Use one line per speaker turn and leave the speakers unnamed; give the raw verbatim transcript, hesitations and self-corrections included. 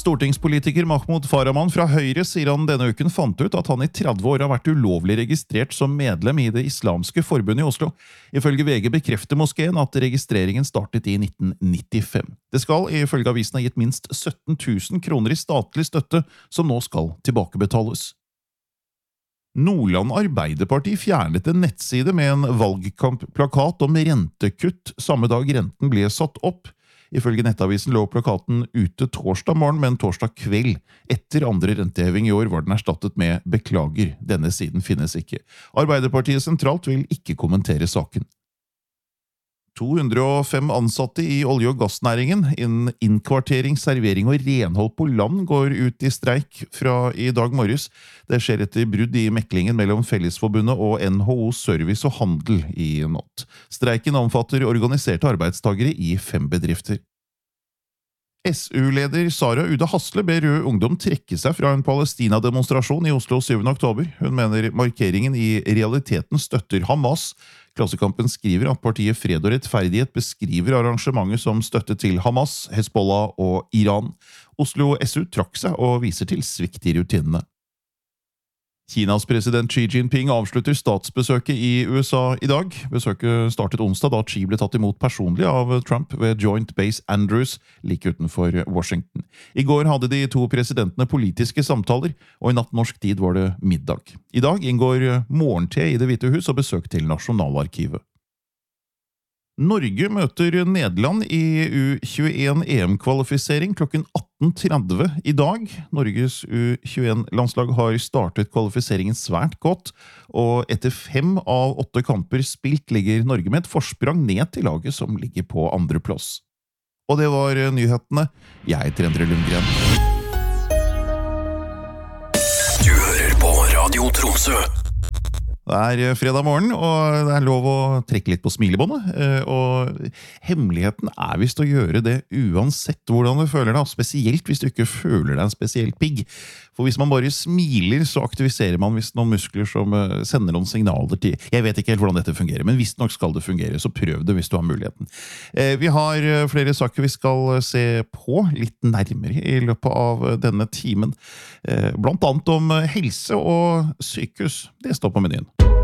Stortingspolitiker Mahmoud Farahman fra Høyre sier han denne uken fant ut at han i tretti år har vært ulovlig registrert som medlem i det islamske forbundet i Oslo. Ifølge V G bekrefter moskeen at registreringen startet i nitten nittifem. Det skal ifølge avisen ha gitt minst sytten tusen kroner i statlig støtte som nå skal tilbakebetales. Nordland Arbeiderparti fjernet en nettside med en valgkampplakat om rentekutt samme dag renten ble satt opp. Ifølge nettavisen lå plakaten ute torsdag morgen, men torsdag kveld etter andre renteheving i år var den erstattet med «Beklager, denne siden finnes ikke». Arbeiderpartiet sentralt vil ikke kommentere saken. to hundre og fem ansatte i olje- og gassnæringen innen innkvartering, servering og renhold på land går ut i streik fra i dag morges. Det skjer etter brudd i meklingen mellom Fellesforbundet og N H O Service og Handel i natt. Streiken omfatter organiserte arbeidstagere i fem bedrifter. S U-leder Sara Ude Hasle ber Rød Ungdom trekke seg fra en Palestina-demonstrasjon i Oslo syvende oktober. Hun mener markeringen i realiteten støtter Hamas. Klassekampen skriver at partiet Fred og Rettferdighet beskriver arrangementet som støtte til Hamas, Hezbollah og Iran. Oslo S U trakk seg og viser til svikt i rutinene. Kinas president Xi Jinping avslutter statsbesøket i U S A i dag. Besøket startet onsdag da Xi ble tatt imot personlig av Trump ved Joint Base Andrews, like utenfor Washington. I går hadde de to presidentene politiske samtaler, og i natt norsk tid var det middag. I dag inngår morgente i Det hvite hus og besøk til Nasjonalarkivet. Norge møter Nederland i U tjueen E M-kvalifisering klokken atten tretti i dag. Norges U tjueen-landslag har startet kvalifiseringen svært godt, og etter fem av åtte kamper spilt ligger Norge med et forsprang ned til laget som ligger på andre plass. Og det var nyhetene. Jeg heter Endre Lundgren.
Du hører på Radio Tromsø.
Det er fredag morgen, og det er lov å trekke litt på smilebåndet, og hemmeligheten er visst å gjøre det uansett hvordan du føler deg, spesielt hvis du ikke føler deg en spesielt pigg. For hvis man bare smiler, så aktiviserer man visst noen muskler som sender noen signaler til. Jeg vet ikke helt hvordan dette fungerer, men hvis nok skal det fungere, så prøv det hvis du har muligheten. Vi har flere saker vi skal se på litt nærmere i løpet av denne timen. Blant annet om helse og sykehus. Det står på menyen.